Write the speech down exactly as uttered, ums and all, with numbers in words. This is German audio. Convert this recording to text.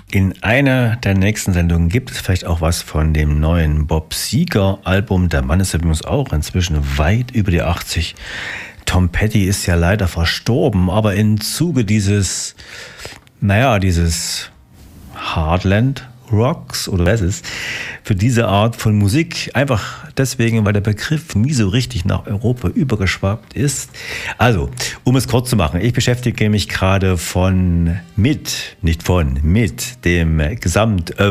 In einer der nächsten Sendungen gibt es vielleicht auch was von dem neuen Bob Seger-Album. Der Mann ist übrigens auch inzwischen weit über die achtzig. Tom Petty ist ja leider verstorben, aber im Zuge dieses, naja, dieses Heartland Rocks oder was ist, für diese Art von Musik, einfach deswegen, weil der Begriff nie so richtig nach Europa übergeschwappt ist. Also, um es kurz zu machen, ich beschäftige mich gerade von, mit, nicht von, mit dem Gesamt